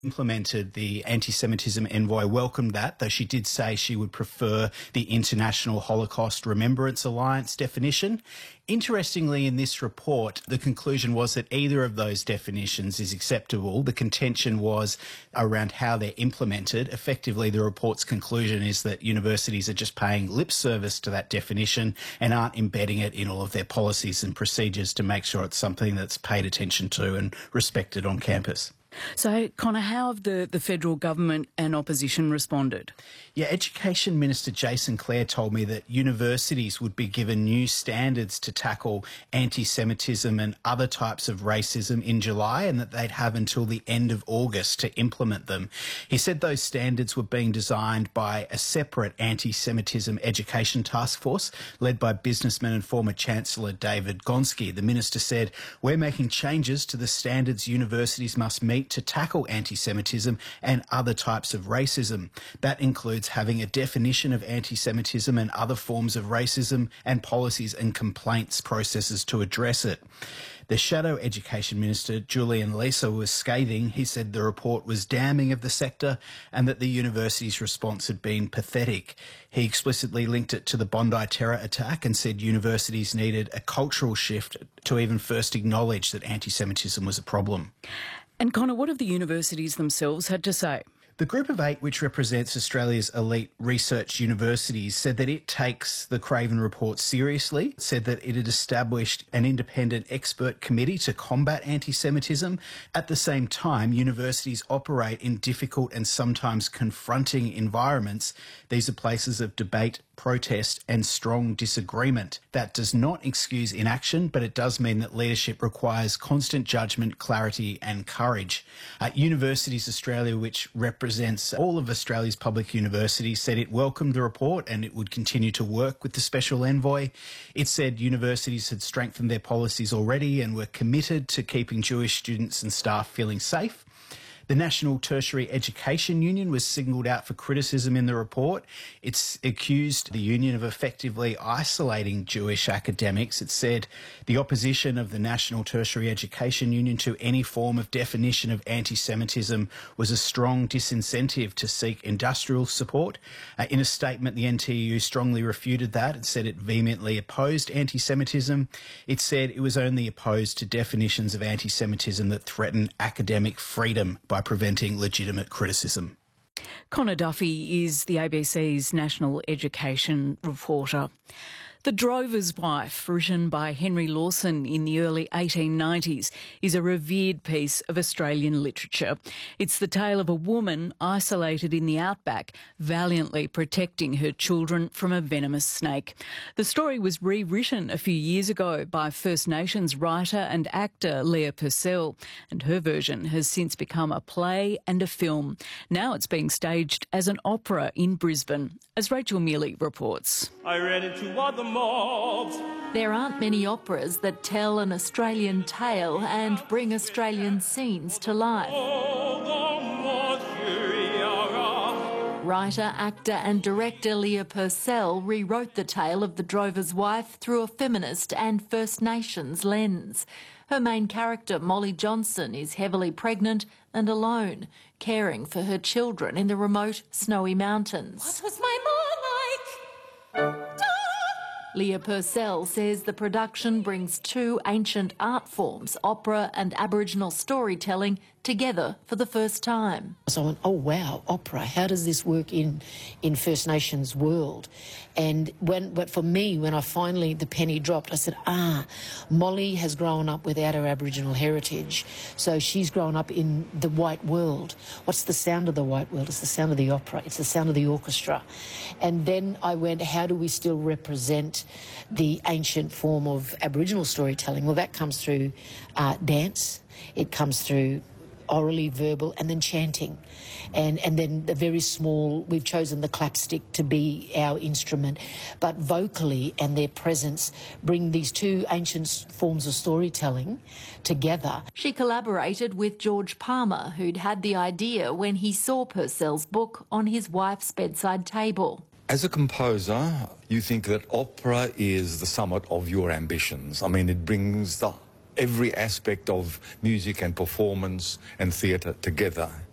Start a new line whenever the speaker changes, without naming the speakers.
implemented the anti-Semitism envoy welcomed that, though she did say she would prefer the International Holocaust Remembrance Alliance definition. Interestingly, in this report, the conclusion was that either of those definitions is acceptable. The contention was around how they're implemented. Effectively, the report's conclusion is that universities are just paying lip service to that definition and aren't embedding it in all of their policies and procedures to make sure it's something that's paid attention to and respected on campus.
So, Connor, how have the federal government and opposition responded?
Yeah, Education Minister Jason Clare told me that universities would be given new standards to tackle anti-Semitism and other types of racism in July, and that they'd have until the end of August to implement them. He said those standards were being designed by a separate anti-Semitism education task force led by businessman and former Chancellor David Gonski. The minister said, "We're making changes to the standards universities must meet to tackle anti-Semitism and other types of racism. That includes having a definition of anti-Semitism and other forms of racism and policies and complaints processes to address it." The Shadow Education Minister, Julian Leeser, was scathing. He said the report was damning of the sector and that the university's response had been pathetic. He explicitly linked it to the Bondi terror attack and said universities needed a cultural shift to even first acknowledge that anti-Semitism was a problem.
And Connor, what have the universities themselves had to say?
The Group of Eight, which represents Australia's elite research universities, said that it takes the Craven report seriously. It said that it had established an independent expert committee to combat anti-Semitism. At the same time, universities operate in difficult and sometimes confronting environments. These are places of debate, protest and strong disagreement. That does not excuse inaction, but it does mean that leadership requires constant judgment, clarity and courage. Universities Australia, which represents all of Australia's public universities, said it welcomed the report and it would continue to work with the Special Envoy. It said universities had strengthened their policies already and were committed to keeping Jewish students and staff feeling safe. The National Tertiary Education Union was singled out for criticism in the report. It's accused the union of effectively isolating Jewish academics. It said the opposition of the National Tertiary Education Union to any form of definition of anti-Semitism was a strong disincentive to seek industrial support. In a statement, the NTU strongly refuted that. It said it vehemently opposed anti-Semitism. It said it was only opposed to definitions of anti-Semitism that threaten academic freedom by preventing legitimate criticism.
Connor Duffy is the ABC's national education reporter. The Drover's Wife, written by Henry Lawson in the early 1890s, is a revered piece of Australian literature. It's the tale of a woman isolated in the outback, valiantly protecting her children from a venomous snake. The story was rewritten a few years ago by First Nations writer and actor Leah Purcell, and her version has since become a play and a film. Now it's being staged as an opera in Brisbane, as Rachel Mealy reports.
I ran into one of the mobs.
There aren't many operas that tell an Australian tale and bring Australian scenes to life. Writer, actor and director Leah Purcell rewrote the tale of the Drover's Wife through a feminist and First Nations lens. Her main character, Molly Johnson, is heavily pregnant and alone, caring for her children in the remote snowy mountains.
What was my mom like?
Leah Purcell says the production brings two ancient art forms, opera and Aboriginal storytelling, together for the first time.
So I went, oh wow, opera, how does this work in First Nations world? But for me, when I finally, the penny dropped, I said, Molly has grown up without her Aboriginal heritage, so she's grown up in the white world. What's the sound of the white world? It's the sound of the opera, it's the sound of the orchestra. And then I went, how do we still represent the ancient form of Aboriginal storytelling? Well, that comes through dance, it comes through orally, verbal, and then chanting. And then the very small, we've chosen the clapstick to be our instrument, but vocally and their presence bring these two ancient forms of storytelling together.
She collaborated with George Palmer, who'd had the idea when he saw Purcell's book on his wife's bedside table.
As a composer, you think that opera is the summit of your ambitions. I mean, it brings every aspect of music and performance and theatre together.